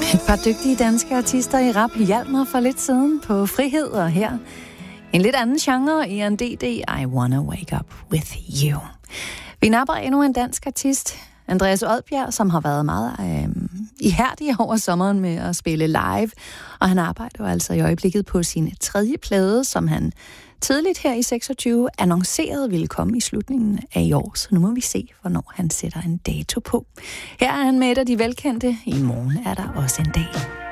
Et par dygtige danske artister i rap hjalp mig for lidt siden på Frihed, og her en lidt anden genre i NDD, I Wanna Wake Up With You. Vi napper endnu en dansk artist, Andreas Odbjerg, som har været meget ihærdig over sommeren med at spille live, og han arbejder jo altså i øjeblikket på sin 3. plade, som han tidligt her i 26 annoncerede ville komme i slutningen af i år, så nu må vi se, hvornår han sætter en dato på. Her er han med et af de velkendte. I morgen er der også en dag.